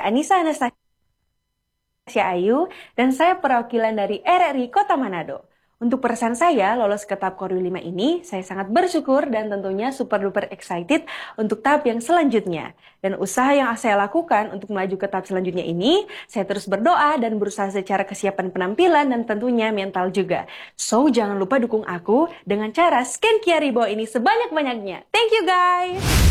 saya Anissa Anastasia Ayu, dan saya perwakilan dari RRI Kota Manado. Untuk peresan saya lolos ke tahap Korwil 5 ini, saya sangat bersyukur dan tentunya super duper excited untuk tahap yang selanjutnya. Dan usaha yang saya lakukan untuk melaju ke tahap selanjutnya ini, saya terus berdoa dan berusaha secara kesiapan penampilan dan tentunya mental juga. So, jangan lupa dukung aku dengan cara scan QR di bawah ini sebanyak-banyaknya. Thank you guys!